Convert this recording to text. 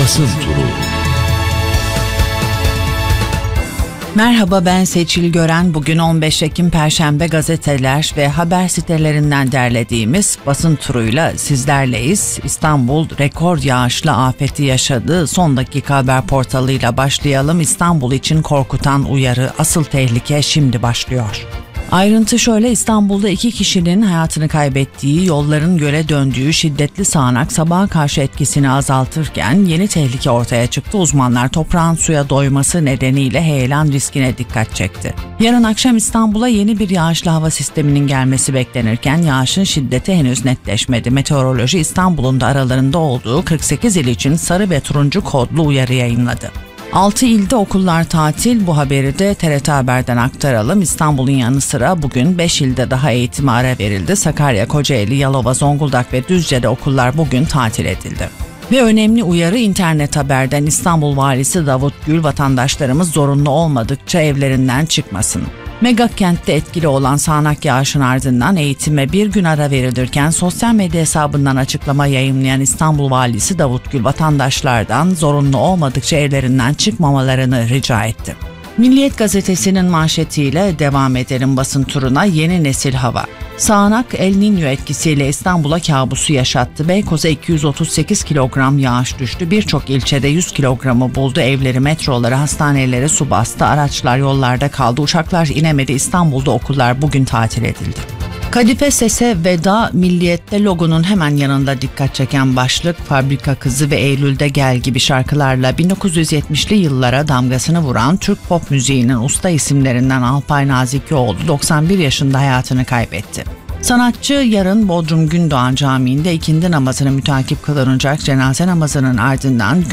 Basın Turu. Merhaba, ben Seçil Gören. Bugün 15 Ekim Perşembe, gazeteler ve haber sitelerinden derlediğimiz basın turuyla sizlerleyiz. İstanbul rekor yağışlı afeti yaşadı. Son dakika haber portalıyla başlayalım. İstanbul için korkutan uyarı, asıl tehlike şimdi başlıyor. Ayrıntı şöyle: İstanbul'da 2 kişinin hayatını kaybettiği, yolların göle döndüğü şiddetli sağanak sabaha karşı etkisini azaltırken yeni tehlike ortaya çıktı. Uzmanlar toprağın suya doyması nedeniyle heyelan riskine dikkat çekti. Yarın akşam İstanbul'a yeni bir yağışlı hava sisteminin gelmesi beklenirken yağışın şiddeti henüz netleşmedi. Meteoroloji İstanbul'un da aralarında olduğu 48 il için sarı ve turuncu kodlu uyarı yayınladı. 6 ilde okullar tatil. Bu haberi de TRT Haber'den aktaralım. İstanbul'un yanı sıra bugün 5 ilde daha eğitime ara verildi. Sakarya, Kocaeli, Yalova, Zonguldak ve Düzce'de okullar bugün tatil edildi. Ve önemli uyarı internet haberden: İstanbul Valisi Davut Gül, vatandaşlarımız zorunlu olmadıkça evlerinden çıkmasın. Mega kentte etkili olan sağanak yağışın ardından eğitime bir gün ara verilirken sosyal medya hesabından açıklama yayımlayan İstanbul Valisi Davut Gül, vatandaşlardan zorunlu olmadıkça evlerinden çıkmamalarını rica etti. Milliyet gazetesinin manşetiyle devam edelim basın turuna. Yeni nesil hava. Sağanak El Niño etkisiyle İstanbul'a kabusu yaşattı. Beykoz'a 238 kilogram yağış düştü. Birçok ilçede 100 kilogramı buldu. Evleri, metroları, hastaneleri su bastı. Araçlar yollarda kaldı. Uçaklar inemedi. İstanbul'da okullar bugün tatil edildi. Kadife Ses'e veda. Milliyet'te logonun hemen yanında dikkat çeken başlık: Fabrika Kızı ve Eylül'de Gel gibi şarkılarla 1970'li yıllara damgasını vuran Türk pop müziğinin usta isimlerinden Alpay Nazikioğlu 91 yaşında hayatını kaybetti. Sanatçı yarın Bodrum Gündoğan Camii'nde ikindi namazını mütakip kılınacak. Cenaze namazının ardından